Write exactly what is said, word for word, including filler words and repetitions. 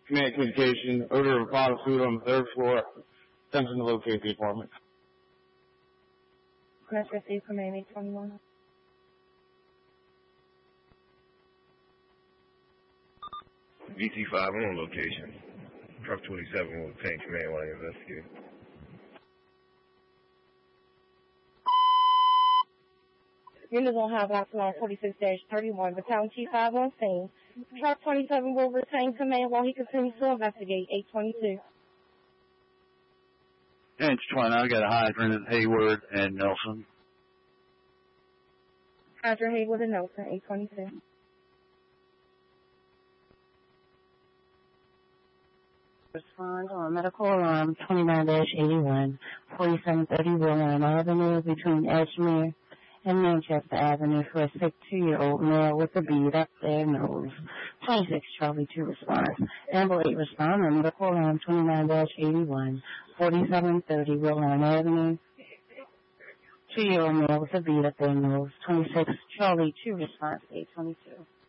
Command communication, odor of bottle food on the third floor. Attention to locate the apartment. Request received from A M eight twenty-one. V T five on location. Truck twenty-seven will obtain command while you investigate. Units on High Block Line forty-six dash thirty-one. Battalion Chief five on scene. Truck twenty-seven will retain command while he continues to investigate. eight twenty-two. Inch twenty-nine, I got a hydrant at Hayward and Nelson. Hydrant Hayward and Nelson. eight twenty-two. Respond on medical alarm twenty-nine dash eighty-one, forty-seven thirty William Avenue between Edgemere and Manchester Avenue for a sick two-year-old male with a bead up their nose. twenty-six Charlie two response. Amber eight respond on medical alarm twenty-nine dash eighty-one, forty-seven thirty William Avenue. Two-year-old male with a bead up their nose. twenty-six Charlie two response. eight twenty-two.